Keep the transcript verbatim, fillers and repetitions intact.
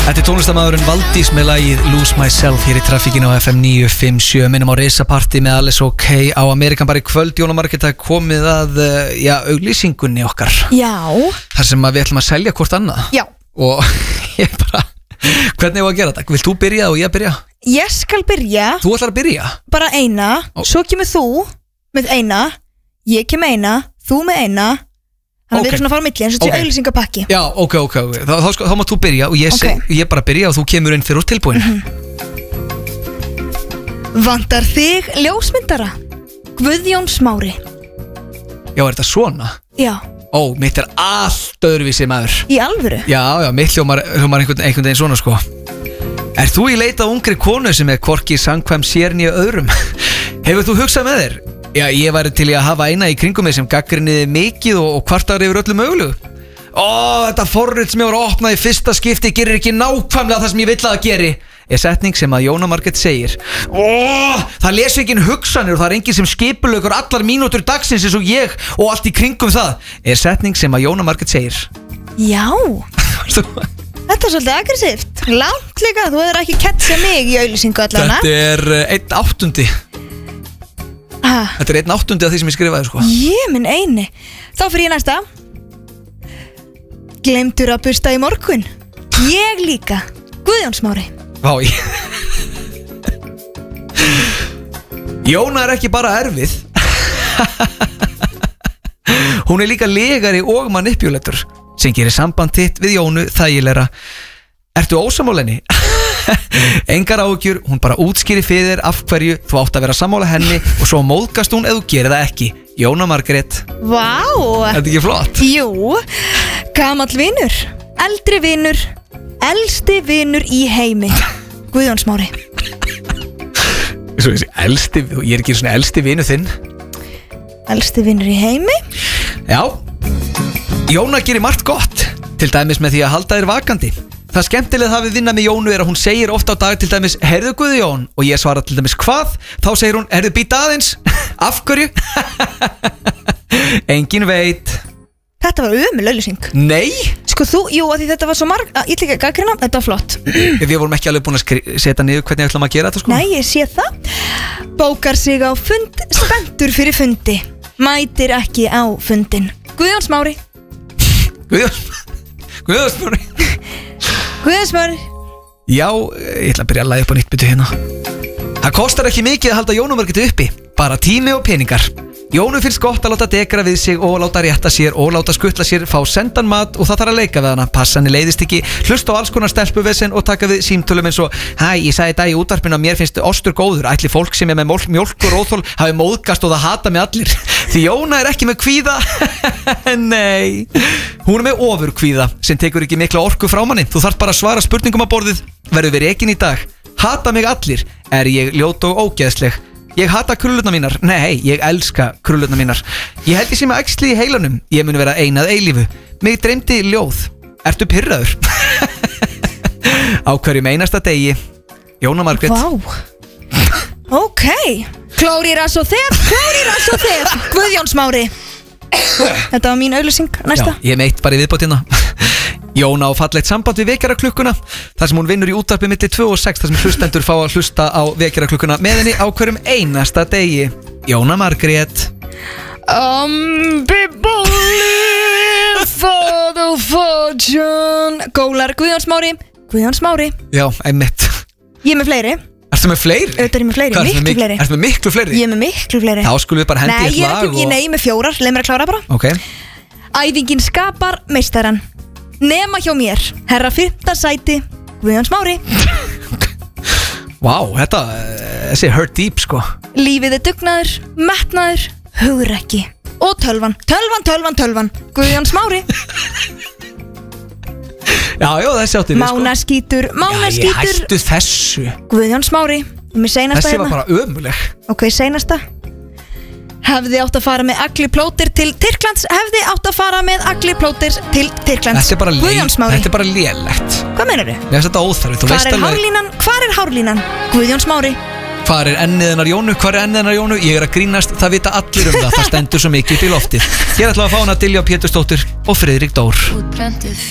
Þetta er tónlistarmaðurinn Valdís með lagið Lose Myself hér í traffíkinu á F M níu fimm sjö. Minnum á risapartí með Alice OK á Amerikan bara í kvöld. Jóna Margrét hafi komið að, já, auglýsingunni okkar. Já. Þar sem að við ætlum að selja hvort annað. Já. Og ég bara, hvernig er það að gera þetta? Vilt þú byrja og ég byrja? Ég skal byrja. Þú ætlar að byrja? Bara eina, Ó. Svo kemur þú með eina, ég kem eina, þú með eina. Þannig að við erum svona að fara á milli eins og þetta er auglýsingapakki. Já, ok, ok, ok. Þá, þá, þá, þá má þú byrja og ég, okay. seg, ég bara byrja og þú kemur inn fyrir úr tilbúin. Mm-hmm. Vantar þig ljósmyndara? Guðjón Smári. Já, er þetta svona? Já. Ó, mitt er allt öðruvísi maður. Í alvöru? Já, já, mitt hljómar, hljómar einhvern, einhvern veginn svona sko. Er þú í leit að ungri konu sem er hvorki samkvæm sér né öðrum? Hefur þú hugsað með þér? Já, ég væri til í að hafa eina í kringum mig sem gagnrýniði mikið og, og kvartar yfir öllu mögulegu. Ó, þetta forrit sem ég var að opna í fyrsta skipti gerir ekki nákvæmlega það sem ég vill að það geri. Er setning sem að Jóna Margrét segir. Ó, það lesi ekki hugsanir og það er enginn sem skipulaugur allar mínútur dagsins eins og ég og allt í kringum það. Er setning sem að Jóna Margrét segir. Já. Þetta er svolítið aggressíft. Langt líka, þú hefur ekki catcha mig í auglýsingu allan. Þetta er einn áttundi. Ah. Þetta er einn áttundi af því sem ég skrifaði sko. Ég minn eini. Þá fyrir ég næsta. Gleymdur að bursta í morgun? Ég líka. Guðjón Smári. Vá, ég Jóna er ekki bara erfið. Hún er líka legari og manipulator sem gerir samband þitt við Jónu þægilegra. Ertu ósammálenni? Engar áhugjur, hún bara útskýri fyrir þér af hverju þú átt að vera sammála henni og svo móðgast hún ef þú gerir það ekki. Jóna Margrét. Vá. Er þetta ekki flott? Jú. Gamall vinur, eldri vinur, elsti vinur í heimi. Guðjón Smári. Svo ég sé elsti, ég er ekki svona elsti vinur þinn. Elsti vinur í heimi? Já. Jóna gerir margt gott, til dæmis með því að halda þér vakandi. Það skemmtilega það við vinna með Jónu er að hún segir ofta á dag til dæmis heyrðu Guðjón og ég svara til dæmis hvað, þá segir hún heyrðu býta aðeins, af hverju? Engin veit. Þetta var ömurleg auglýsing. Nei. Sko þú, jú, að því þetta var svo marg, ég ætla ekki að gagnrýna, þetta var flott. Við vorum ekki alveg búin að skri- setja niður hvernig við ætlum að gera þetta sko. Nei, ég sé það. Bókar sig á fund, spenntur fyrir fundi, mætir ekki á fundin. Guðjón Smári. Guðjón, Guðjón Smári. Guðjón Smári. Já, ég ætla að byrja að lagja upp á nýtt byttu hérna. Það kostar ekki mikið að halda Jónu Margréti uppi, bara tími og peningar. Jónu finnst gott að láta dekra við sig og láta rétta sér og láta skuttla sér, fá sendan mat og það þarf að leika við hana, passa henni leiðist ekki, hlusta á alls konar stelpuvesen og taka við símtölum eins og hæ, ég sagði þetta í útvarpinu að mér finnst ostur góður, ætli fólk sem er með mjólk, mjólk og róðhól hafi móðgast og það hata mig allir. Því Jóna er ekki með kvíða. Nei, hún er með ofurkvíða sem tekur ekki mikla orku frá manni. Þú þarft bara að svara spurningum á borðið. Verður við rekin í dag? Hata mig allir? Er ég ljót og ógeðsleg? Ég hata krullurnar mínar. Nei, ég elska krullurnar mínar. Ég held ég sé með æxli í heilanum. Ég mun vera einað eilífu. Mig dreymdi ljóð. Ertu pirraður? Á hverjum einasta degi. Jóna Margrét. Vá. Ok. Klóri rass og þef, klóri rass og þef. Guðjón Smári. Þetta var mín auglýsing. Næsta. Já, ég meitt bara í viðbótina. Jóna á fallegt samband við vekjaraklukkuna þar sem hún vinnur í útvarpi milli tvö og sex þar sem hlustendur fá að hlusta á vekjaraklukkuna með henni á hverjum einasta degi. Jóna Margrét. Um, people live for the fortune. Gólar. Guðjón Smári. Guðjón Smári. Já, einmitt. Ég er með fleiri. Ertu með fleiri? Auðvitað er ég með fleiri, Hvað, miklu mik fleiri. Ertu með miklu fleiri? Ég er með miklu fleiri. Þá skulum við bara hendi eitt lag og... Nei, ég er með fjórar, leið mér að klára bara. Ok. Æfingin skapar meistaran. Nema hjá mér, herra fimmta sæti, Guðjón Smári. Vá, wow, þetta, þessi hurt deep sko. Lífið er dugnaður, metnaður, hugrekki. Og tölvan, tölvan, tölvan, tölvan, Guðjón Smári. Já, já, þessi átti við sko. Mánaskítur, mánaskítur. Já, ég hættu þessu. Guðjón Smári, með seinasta hérna. Þessi var bara ömuleg. Ok, seinasta. Hefði átt að fara með Agli Plóter til Tyrklands. Hefði átt að fara með Agli Plóter til Tyrklands. Þetta er bara, Guðjón Smári. Þetta er bara lélegt. Hvað meinar þau? Þetta er óþarfi. Hvar er hárlínan? Hvar er hárlínan? Guðjón Smári. Hvar er ennið hennar Jónu? Hvar er ennið hennar Jónu? Ég er að grínast, það vita allir um það. Það stendur svo mikið upp í loftið. Hér ætla að fá hana Dilja Pétursdóttir og Friðrik Dór.